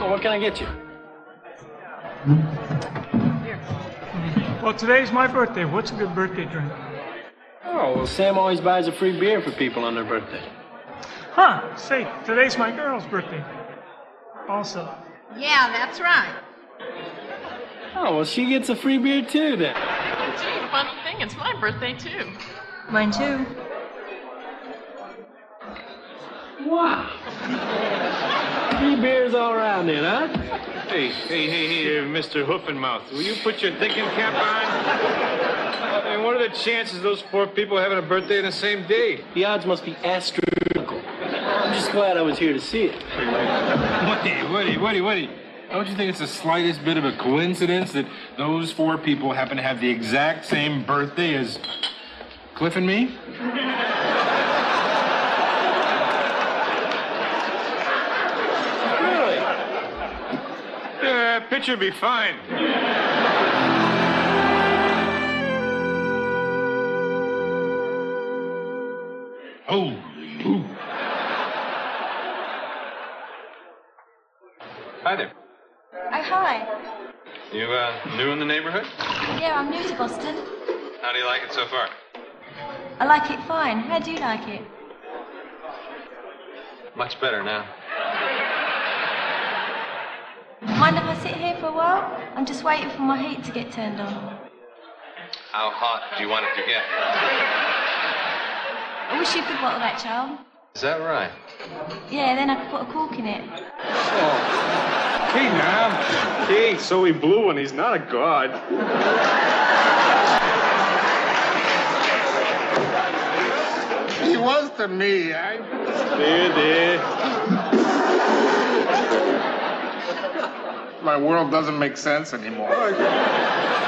What can I get you? Well, today's my birthday. What's a good birthday drink? Oh, well, Sam always buys a free beer for people on their birthday. Huh, say, today's my girl's birthday. Also. Yeah, that's right. Oh, well, she gets a free beer too, then. Gee, funny thing, it's my birthday, too. Mine too. Wow. 3 beers all around then, huh? Hey, Mr. Hoofenmouth, will you put your thinking cap on? I mean, what are the chances those 4 people having a birthday on the same day? The odds must be astronomical. I'm just glad I was here to see it. Woody. Don't you think it's the slightest bit of a coincidence that those 4 people happen to have the exact same birthday as Cliff and me? Really? Yeah, picture would be fine. Holy hoo. Hi there. Oh, hi. You, new in the neighborhood? Yeah, I'm new to Boston. How do you like it so far? I like it fine. How do you like it? Much better now. Mind if I sit here for a while? I'm just waiting for my heat to get turned on. How hot do you want it to get? I wish you could bottle that, child. Is that right? Yeah, then I could put a cork in it. Hey, now. Hey, so he blew and he's not a god. He was to me. There. My world doesn't make sense anymore.